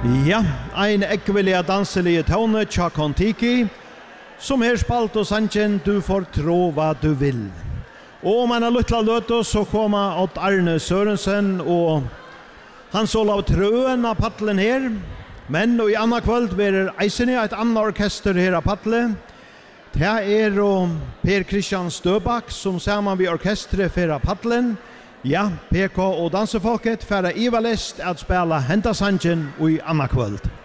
Ja, ein ekvelia danselige tone tja Kontiki, som her spalt og sanjen du får tro hva du vil. Og om en luttla løte så kommer Odd Arne Sørensen og Hans Olav Trøen av paddelen her. Men og i anna kvöld verer eisene et annet orkester her av paddelen. Det Per Christian Støbak som sammen vi orkestret for paddelen. Ja, PK og dansefolket færa ivalest at spela Henta Sanjen og i anna kvöld.